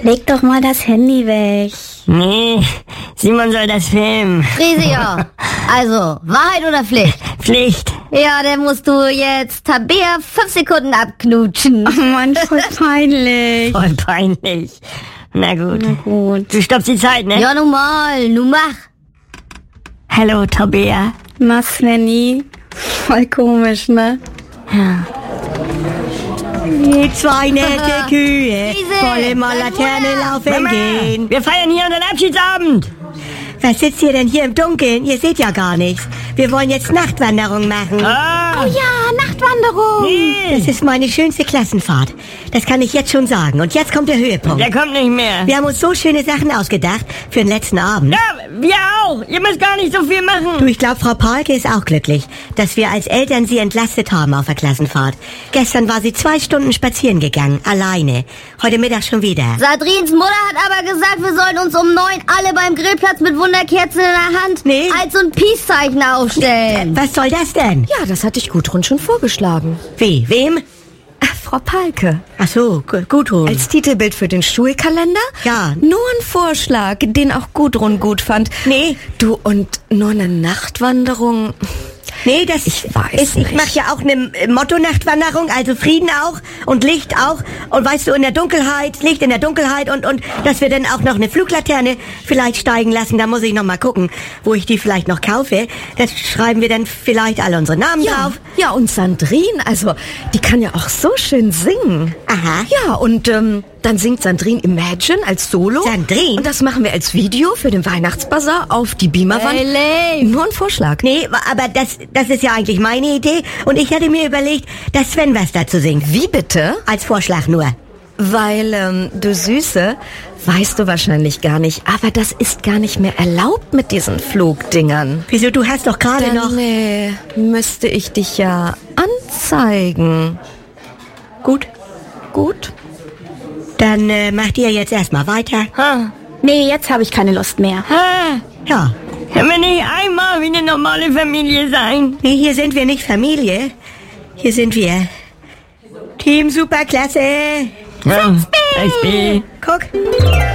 Leg doch mal das Handy weg. Nee, Simon soll das filmen. Frisio, also, Wahrheit oder Pflicht? Pflicht. Ja, dann musst du jetzt Tabea 5 Sekunden abknutschen. Oh Mann, voll peinlich. Voll peinlich. Na gut. Na gut. Du stoppst die Zeit, ne? Ja, nun mal, nun mach. Hallo, Tabea. Na, Svenny. Voll komisch, ne? Die 2 nette Kühe, Diese, voll immer Laterne laufen Mama, gehen. wir feiern hier unseren Abschiedsabend. Was sitzt ihr denn hier im Dunkeln? Ihr seht ja gar nichts. Wir wollen jetzt Nachtwanderung machen. Ah, Ja, Nachtwanderung. nee. Das ist meine schönste Klassenfahrt. Das kann ich jetzt schon sagen. Und jetzt kommt der Höhepunkt. Der kommt nicht mehr. Wir haben uns so schöne Sachen ausgedacht für den letzten Abend. Ja, wir auch. Ihr müsst gar nicht so viel machen. Du, ich glaube, Frau Palke ist auch glücklich, dass wir als Eltern sie entlastet haben auf der Klassenfahrt. Gestern war sie 2 Stunden spazieren gegangen, alleine. Heute Mittag schon wieder. Sadrins Mutter hat aber gesagt, wir sollen uns um 9 alle beim Grillplatz mit Wunderkerzen in der Hand Nee. als so ein Peace-Zeichen aufstellen. Was soll das denn? Ja, das hatte ich Gudrun schon vorgeschlagen. Wie? Wem? Frau Palke. Ach so, Gudrun. Als Titelbild für den Schulkalender? Ja. Nur ein Vorschlag, den auch Gudrun gut fand. Nee. Du, und nur eine Nachtwanderung? Nee, das Ich weiß ist, ich nicht. mache ja auch eine Motto-Nachtwanderung, also Frieden auch und Licht auch. Und weißt du, in der Dunkelheit, Licht in der Dunkelheit und dass wir dann auch noch eine Fluglaterne vielleicht steigen lassen. Da muss ich noch mal gucken, wo ich die vielleicht noch kaufe. Das schreiben wir dann vielleicht alle unsere Namen drauf. Ja, und Sandrine, also, die kann ja auch so schön singen. Aha. Ja, und dann singt Sandrine Imagine als Solo. Sandrine? Und das machen wir als Video für den Weihnachtsbazar auf die Beamerwand. Nur ein Vorschlag. Nee, aber das ist ja eigentlich meine Idee. Und ich hätte mir überlegt, dass Sven was dazu singt. Wie bitte? Als Vorschlag nur. Weil, du Süße, weißt du wahrscheinlich gar nicht, aber das ist gar nicht mehr erlaubt mit diesen Flugdingern. Wieso, du hast doch gerade noch... Nee, müsste ich dich ja anzeigen. Gut, Gut? dann macht ihr jetzt erstmal weiter. Ha, Nee, jetzt habe ich keine Lust mehr. ha. Ja. Können wir nicht einmal wie eine normale Familie sein? Nee, hier sind wir nicht Familie. Hier sind wir Team Superklasse. 6B. Guck.